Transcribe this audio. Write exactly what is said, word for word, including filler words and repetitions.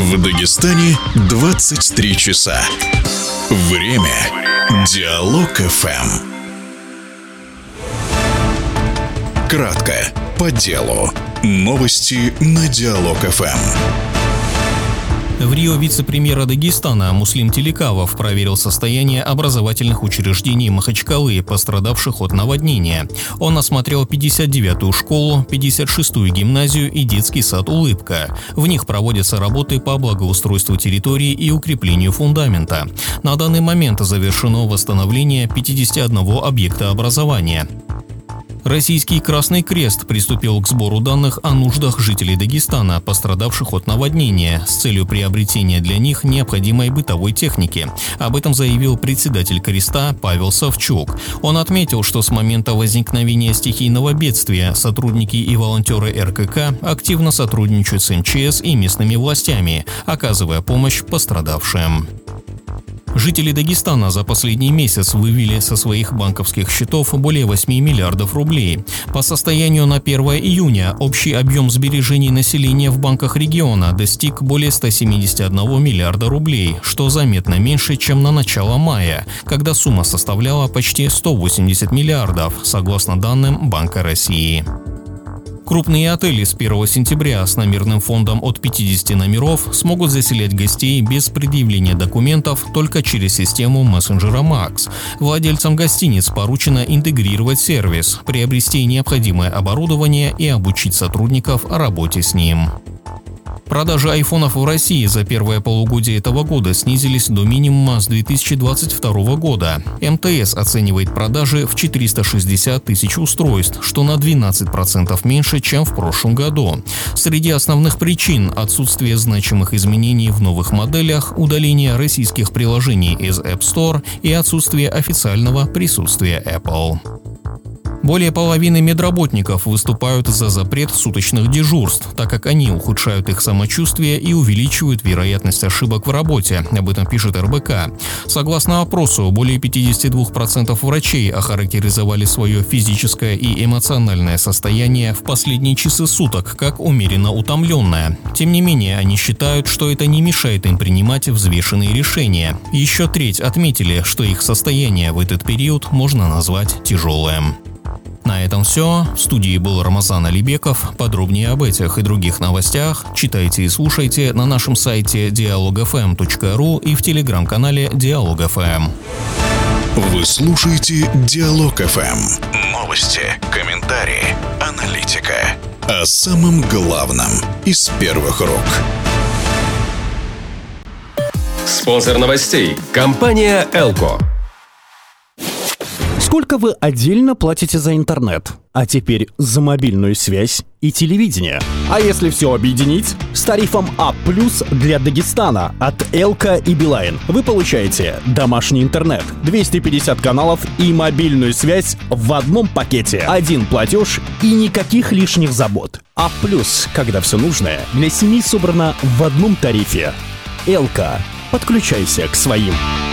В Дагестане двадцать три часа. Время Диалог эф эм. Кратко, по делу. Новости на Диалог эф эм. В Рио вице-премьер Дагестана Муслим Телекавов проверил состояние образовательных учреждений Махачкалы, пострадавших от наводнения. Он осмотрел пятьдесят девятую школу, пятьдесят шестую гимназию и детский сад «Улыбка». В них проводятся работы по благоустройству территории и укреплению фундамента. На данный момент завершено восстановление пятидесяти одного объекта образования. Российский Красный Крест приступил к сбору данных о нуждах жителей Дагестана, пострадавших от наводнения, с целью приобретения для них необходимой бытовой техники. Об этом заявил председатель Креста Павел Савчук. Он отметил, что с момента возникновения стихийного бедствия сотрудники и волонтеры эр ка ка активно сотрудничают с эм че эс и местными властями, оказывая помощь пострадавшим. Жители Дагестана за последний месяц вывели со своих банковских счетов более восьми миллиардов рублей. По состоянию на первое июня общий объем сбережений населения в банках региона достиг более ста семидесяти одного миллиарда рублей, что заметно меньше, чем на начало мая, когда сумма составляла почти сто восемьдесят миллиардов, согласно данным Банка России. Крупные отели с первого сентября с номерным фондом от пятидесяти номеров смогут заселять гостей без предъявления документов только через систему мессенджера Макс. Владельцам гостиниц поручено интегрировать сервис, приобрести необходимое оборудование и обучить сотрудников работе с ним. Продажи айфонов в России за первое полугодие этого года снизились до минимума с две тысячи двадцать второго года. эм тэ эс оценивает продажи в четыреста шестьдесят тысяч устройств, что на двенадцать процентов меньше, чем в прошлом году. Среди основных причин – отсутствие значимых изменений в новых моделях, удаление российских приложений из App Store и отсутствие официального присутствия Apple. Более половины медработников выступают за запрет суточных дежурств, так как они ухудшают их самочувствие и увеличивают вероятность ошибок в работе, об этом пишет эр бэ ка. Согласно опросу, более пятидесяти двух процентов врачей охарактеризовали свое физическое и эмоциональное состояние в последние часы суток как умеренно утомленное. Тем не менее, они считают, что это не мешает им принимать взвешенные решения. Еще треть отметили, что их состояние в этот период можно назвать тяжелым. На этом все. В студии был Рамазан Алибеков. Подробнее об этих и других новостях читайте и слушайте на нашем сайте диалог эф эм точка ру и в телеграм-канале Диалог эф эм. Вы слушаете Диалог эф эм. Новости, комментарии, аналитика. О самом главном из первых рук. Спонсор новостей – компания «Элко». Сколько вы отдельно платите за интернет? А теперь за мобильную связь и телевидение. А если все объединить? С тарифом А плюс для Дагестана от Элко и Билайн вы получаете домашний интернет, двести пятьдесят каналов и мобильную связь в одном пакете. Один платеж и никаких лишних забот. А плюс, когда все нужное для семьи собрано в одном тарифе. Элко. Подключайся к своим.